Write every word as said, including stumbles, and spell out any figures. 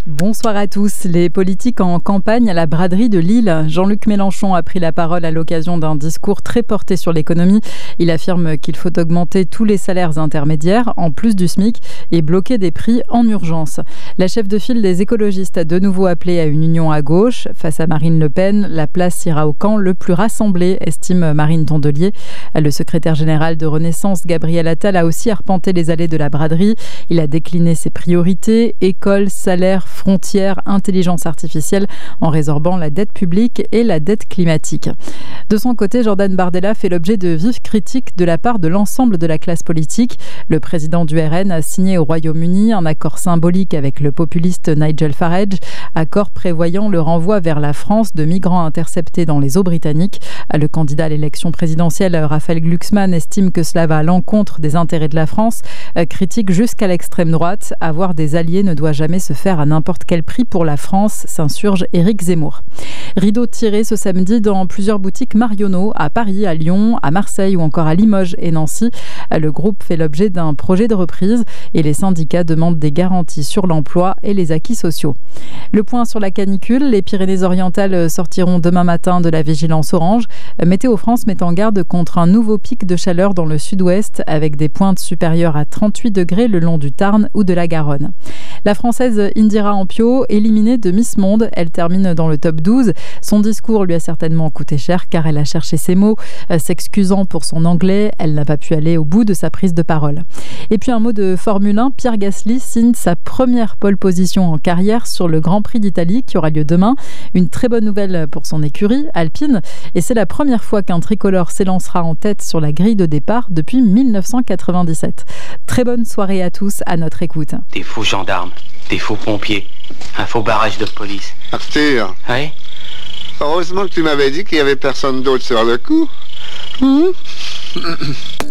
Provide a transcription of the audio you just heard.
Bonsoir à tous. Les politiques en campagne à la braderie de Lille. Jean-Luc Mélenchon a pris la parole à l'occasion d'un discours très porté sur l'économie. Il affirme qu'il faut augmenter tous les salaires intermédiaires, en plus du SMIC, et bloquer des prix en urgence. La chef de file des écologistes a de nouveau appelé à une union à gauche. Face à Marine Le Pen, la place ira au camp le plus rassemblé, estime Marine Tondelier. Le secrétaire général de Renaissance, Gabriel Attal, a aussi arpenté les allées de la braderie. Il a décliné ses priorités, école, salaire, frontières, intelligence artificielle, en résorbant la dette publique et la dette climatique. De son côté, Jordan Bardella fait l'objet de vives critiques de la part de l'ensemble de la classe politique. Le président du R N a signé au Royaume-Uni un accord symbolique avec le populiste Nigel Farage, accord prévoyant le renvoi vers la France de migrants interceptés dans les eaux britanniques. Le candidat à l'élection présidentielle, Raphaël Glucksmann, estime que cela va à l'encontre des intérêts de la France, critique jusqu'à l'extrême droite. Avoir des alliés ne doit jamais se faire à n'importe quel prix pour la France, s'insurge Éric Zemmour. Rideau tiré ce samedi dans plusieurs boutiques Marionneau, à Paris, à Lyon, à Marseille ou encore à Limoges et Nancy. Le groupe fait l'objet d'un projet de reprise et les syndicats demandent des garanties sur l'emploi et les acquis sociaux. Le point sur la canicule, les Pyrénées-Orientales sortiront demain matin de la vigilance orange. Météo France met en garde contre un nouveau pic de chaleur dans le sud-ouest avec des pointes supérieures à trente-huit degrés le long du Tarn ou de la Garonne. La Française Indira Ampio, éliminée de Miss Monde, elle termine dans le top douze. Son discours lui a certainement coûté cher car elle a cherché ses mots. S'excusant pour son anglais, elle n'a pas pu aller au bout de sa prise de parole. Et puis un mot de Formule un, Pierre Gasly signe sa première pole position en carrière sur le Grand Prix d'Italie qui aura lieu demain. Une très bonne nouvelle pour son écurie, Alpine. Et c'est la première fois qu'un tricolore s'élancera en tête sur la grille de départ depuis mille neuf cent quatre-vingt-dix-sept. Très bonne soirée à tous, à notre écoute. Des faux gendarmes, des faux pompiers, un faux barrage de police. Arthur. Oui? Heureusement que tu m'avais dit qu'il n'y avait personne d'autre sur le coup. Mmh.